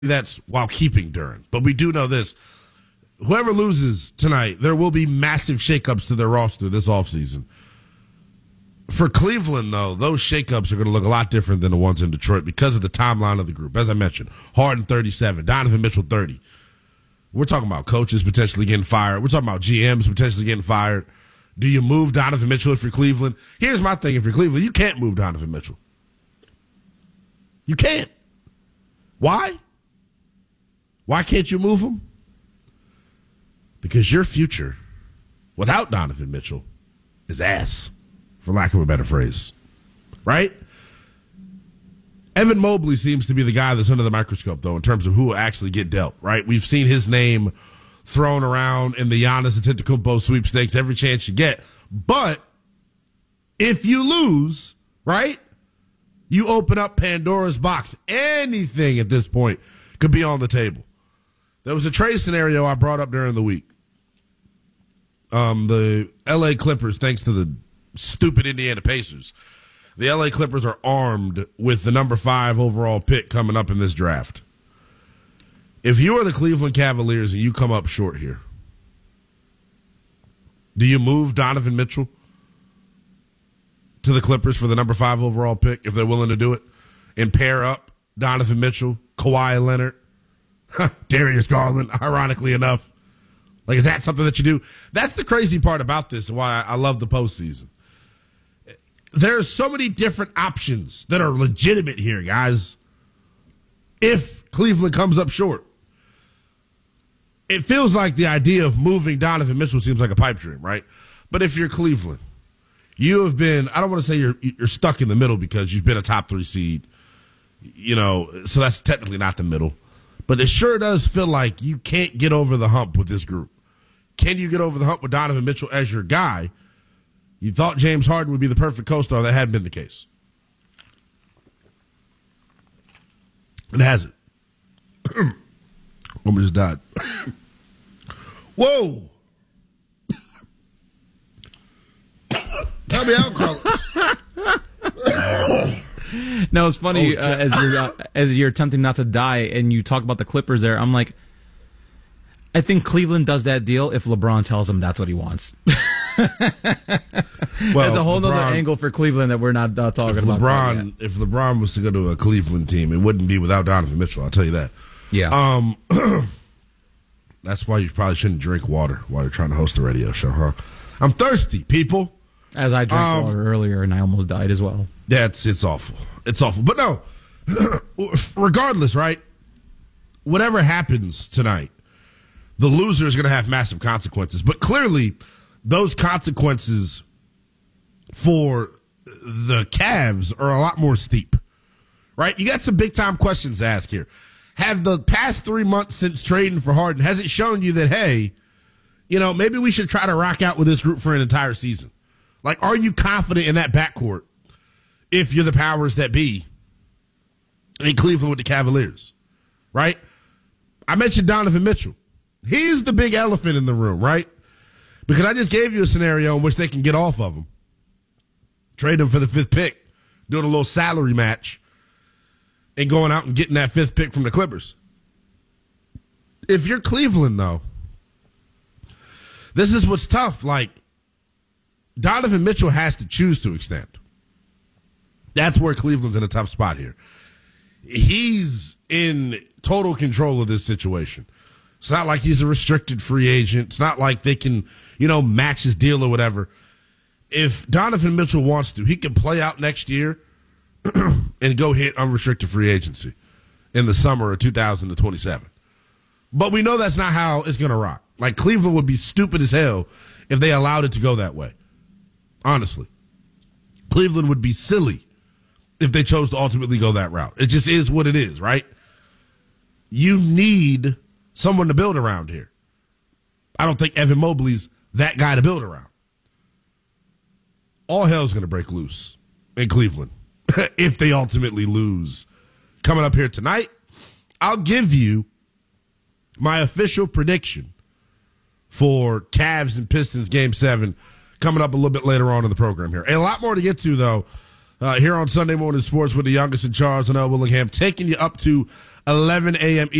that's while keeping Duren. But we do know this. Whoever loses tonight, there will be massive shakeups to their roster this offseason. For Cleveland, though, those shakeups are going to look a lot different than the ones in Detroit because of the timeline of the group. As I mentioned, Harden 37, Donovan Mitchell 30. We're talking about coaches potentially getting fired. We're talking about GMs potentially getting fired. Do you move Donovan Mitchell if you're Cleveland? Here's my thing. If you're Cleveland, you can't move Donovan Mitchell. You can't. Why? Why can't you move him? Because your future without Donovan Mitchell is ass, for lack of a better phrase. Right? Evan Mobley seems to be the guy that's under the microscope, though, in terms of who will actually get dealt, right? We've seen his name thrown around in the Giannis Antetokounmpo sweepstakes every chance you get. But if you lose, right, you open up Pandora's box. Anything at this point could be on the table. There was a trade scenario I brought up during the week. The L.A. Clippers, thanks to the stupid Indiana Pacers, the L.A. Clippers are armed with the number 5 overall pick coming up in this draft. If you are the Cleveland Cavaliers and you come up short here, do you move Donovan Mitchell to the Clippers for the number 5 overall pick if they're willing to do it and pair up Donovan Mitchell, Kawhi Leonard, Darius Garland, ironically enough? Like, is that something that you do? That's the crazy part about this and why I love the postseason. There's so many different options that are legitimate here, guys. If Cleveland comes up short, it feels like the idea of moving Donovan Mitchell seems like a pipe dream, right? But if you're Cleveland, you have been, I don't want to say you're stuck in the middle because you've been a top 3 seed, you know, so that's technically not the middle. But it sure does feel like you can't get over the hump with this group. Can you get over the hump with Donovan Mitchell as your guy? You thought James Harden would be the perfect co-star. That hadn't been the case. It hasn't. Almost died. Whoa. Tell me out, Carl. No, it's funny as you're attempting not to die and you talk about the Clippers there. I'm like, I think Cleveland does that deal if LeBron tells him that's what he wants. Well, there's a whole other angle for Cleveland that we're not talking about. If LeBron was to go to a Cleveland team, it wouldn't be without Donovan Mitchell. I'll tell you that. Yeah. That's why you probably shouldn't drink water while you're trying to host a radio show, huh? I'm thirsty, people. As I drank water earlier and I almost died as well. It's awful. It's awful. But no, regardless, right? Whatever happens tonight, the loser is going to have massive consequences. But clearly, those consequences for the Cavs are a lot more steep, right? You got some big-time questions to ask here. Have the past 3 months since trading for Harden, has it shown you that, hey, you know, maybe we should try to rock out with this group for an entire season? Like, are you confident in that backcourt if you're the powers that be in Cleveland with the Cavaliers, right? I mentioned Donovan Mitchell. He's the big elephant in the room, right? Because I just gave you a scenario in which they can get off of him. Trade him for the 5th pick, doing a little salary match, and going out and getting that 5th pick from the Clippers. If you're Cleveland, though, this is what's tough. Like, Donovan Mitchell has to choose to extend. That's where Cleveland's in a tough spot here. He's in total control of this situation. It's not like he's a restricted free agent. It's not like they can, you know, match his deal or whatever. If Donovan Mitchell wants to, he can play out next year and go hit unrestricted free agency in the summer of 2027. But we know that's not how it's going to rock. Like, Cleveland would be stupid as hell if they allowed it to go that way. Honestly. Cleveland would be silly if they chose to ultimately go that route. It just is what it is, right? You need someone to build around here. I don't think Evan Mobley's that guy to build around. All hell's going to break loose in Cleveland if they ultimately lose. Coming up here tonight, I'll give you my official prediction for Cavs and Pistons Game 7 coming up a little bit later on in the program here. And a lot more to get to, though. here on Sunday Morning Sports with the youngest in Charles and L. Willingham, taking you up to 11 a.m.